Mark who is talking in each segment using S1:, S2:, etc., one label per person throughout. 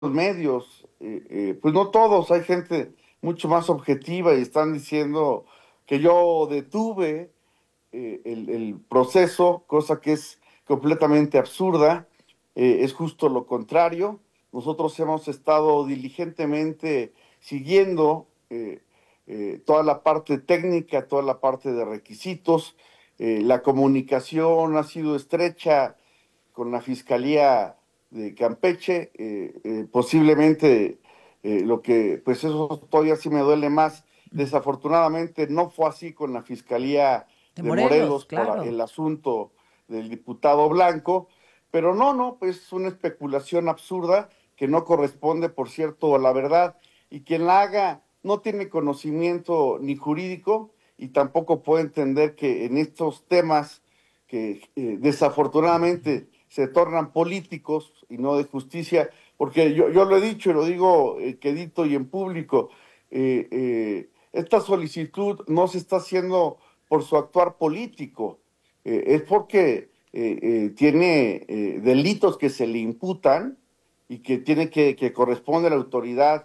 S1: medios, pues no todos, hay gente mucho más objetiva y están diciendo que yo detuve el proceso, cosa que es completamente absurda. Es justo lo contrario. Nosotros hemos estado diligentemente siguiendo toda la parte técnica, toda la parte de requisitos. La comunicación ha sido estrecha con la Fiscalía de Campeche. Posiblemente lo que, pues eso todavía sí me duele más. Desafortunadamente no fue así con la Fiscalía
S2: De
S1: de
S2: Morelos,
S1: Morelos por
S2: claro.
S1: el asunto del diputado Blanco, pero no, pues es una especulación absurda que no corresponde, por cierto, a la verdad, y quien la haga no tiene conocimiento ni jurídico y tampoco puede entender que en estos temas que desafortunadamente se tornan políticos y no de justicia, porque yo lo he dicho y lo digo quedito y en público, esta solicitud no se está haciendo por su actuar político, es porque tiene delitos que se le imputan y que tiene que corresponde a la autoridad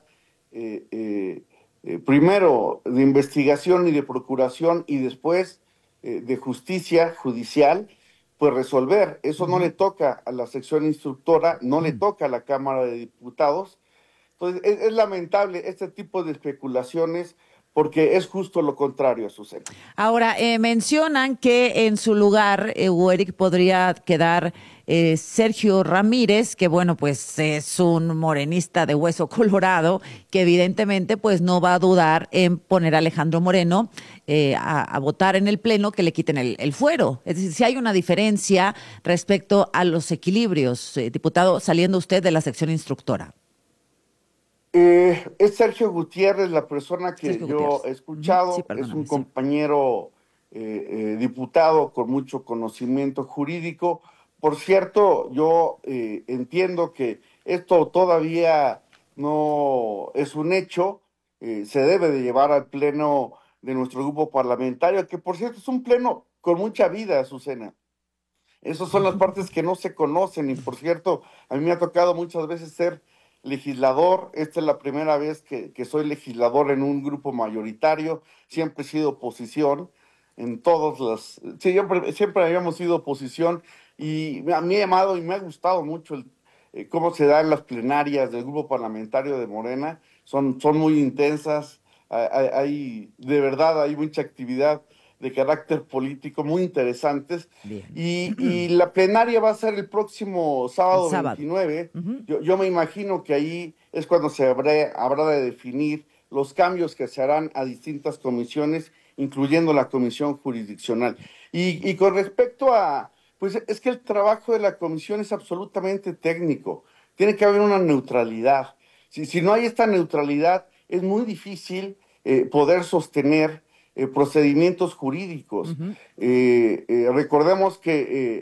S1: primero de investigación y de procuración y después de justicia judicial, pues resolver. Eso no le
S2: Ujú.
S1: toca a la sección instructora, no le toca a la Cámara de Diputados. Entonces, es lamentable este tipo de especulaciones porque es justo lo contrario, Azucena.
S2: Ahora, mencionan que en su lugar, Hugo Eric, podría quedar Sergio Ramírez, que bueno, pues es un morenista de hueso colorado, que evidentemente pues no va a dudar en poner a Alejandro Moreno a votar en el Pleno que le quiten el fuero. Es decir, si hay una diferencia respecto a los equilibrios, diputado, saliendo usted de la sección instructora.
S1: Es Sergio Gutiérrez la persona que
S2: Sergio
S1: yo
S2: Gutiérrez.
S1: he
S2: Ujú. Sí,
S1: escuchado, es un
S2: perdóname, sí.
S1: compañero diputado con mucho conocimiento jurídico. Por cierto, yo entiendo que esto todavía no es un hecho, se debe de llevar al pleno de nuestro grupo parlamentario, que por cierto es un pleno con mucha vida, Azucena. Esas son las partes que no se conocen y por cierto, a mí me ha tocado muchas veces ser legislador. Esta es la primera vez que soy legislador en un grupo mayoritario. Siempre he sido oposición en todos las... Sí, siempre habíamos sido oposición y a mí me ha amado y me ha gustado mucho cómo se dan las plenarias del grupo parlamentario de Morena. Son muy intensas, de verdad hay mucha actividad de carácter político muy interesantes
S2: Bien.
S1: y la plenaria va a ser el próximo
S2: El
S1: sábado
S2: sábado.
S1: 29.
S2: Ujú.
S1: Yo me imagino que ahí es cuando habrá de definir los cambios que se harán a distintas comisiones, incluyendo la comisión jurisdiccional. Y con respecto a, pues es que el trabajo de la comisión es absolutamente técnico. Tiene que haber una neutralidad. Si no hay esta neutralidad, es muy difícil poder sostener procedimientos jurídicos.
S2: Ujú.
S1: Recordemos que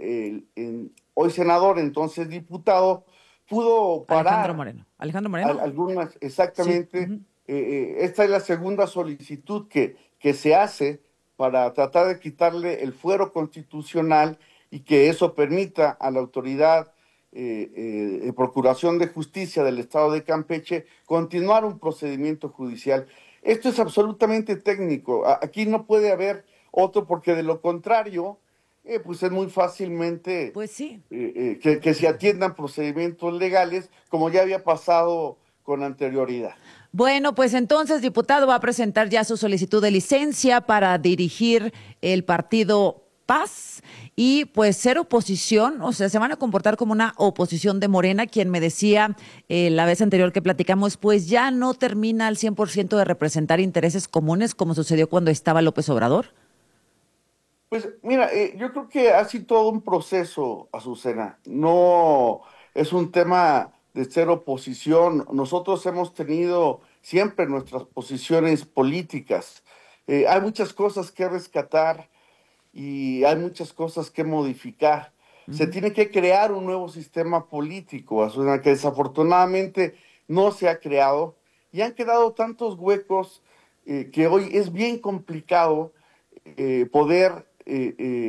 S1: hoy senador, entonces diputado, pudo
S2: Alejandro
S1: parar
S2: Moreno. Alejandro Moreno.
S1: algunas,
S2: Sí.
S1: exactamente.
S2: Ujú.
S1: Esta es la segunda solicitud que se hace para tratar de quitarle el fuero constitucional y que eso permita a la autoridad de Procuración de Justicia del Estado de Campeche continuar un procedimiento judicial. Esto es absolutamente técnico. Aquí no puede haber otro porque de lo contrario, pues es muy fácilmente
S2: Pues sí.
S1: que se atiendan procedimientos legales como ya había pasado con anterioridad.
S2: Bueno, pues entonces, diputado, va a presentar ya su solicitud de licencia para dirigir el partido Paz y pues ser oposición, o sea, se van a comportar como una oposición de Morena, quien me decía la vez anterior que platicamos, pues ya no termina al 100% de representar intereses comunes como sucedió cuando estaba López Obrador.
S1: Pues mira, yo creo que ha sido todo un proceso, Azucena. No es un tema de ser oposición. Nosotros hemos tenido siempre nuestras posiciones políticas. Hay muchas cosas que rescatar y hay muchas cosas que modificar. Se
S2: Ujú.
S1: tiene que crear un nuevo sistema político, Azucena, que desafortunadamente no se ha creado y han quedado tantos huecos que hoy es bien complicado poder,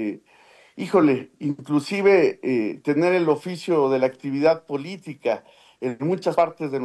S1: híjole, inclusive tener el oficio de la actividad política. en muchas partes de